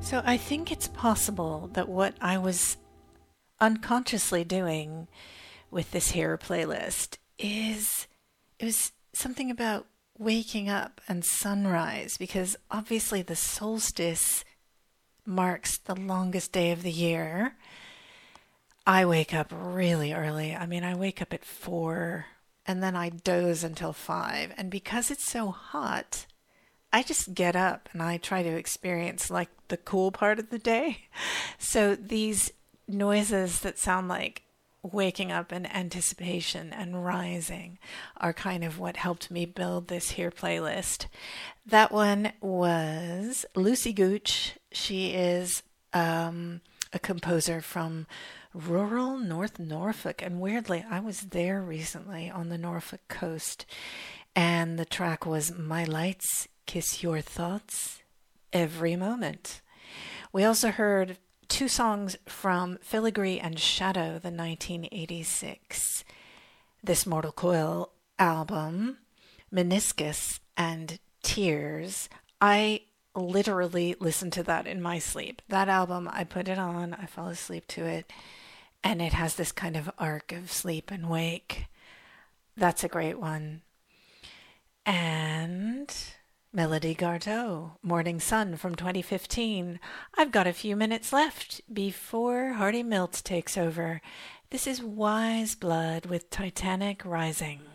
So I think it's possible that what I was unconsciously doing with this hair playlist is it was something about waking up and sunrise, because obviously the solstice marks the longest day of the year. I wake up really early. I mean, I wake up at 4 and then I doze until 5. And because it's so hot, I just get up and I try to experience like the cool part of the day. So these noises that sound like waking up and anticipation and rising are kind of what helped me build this here playlist. That one was Lucy Gooch. She is a composer from rural North Norfolk. And weirdly, I was there recently on the Norfolk coast. And the track was My Lights Kiss Your Thoughts Every Moment. We also heard two songs from Filigree and Shadow, the 1986 This Mortal Coil album, Meniscus and Tears. I literally listened to that in my sleep. That album, I put it on, I fell asleep to it, and it has this kind of arc of sleep and wake. That's a great one. And Melody Gardot, Morning Sun from 2015. I've got a few minutes left before Hardy Milt takes over. This is Wise Blood with Titanic Rising.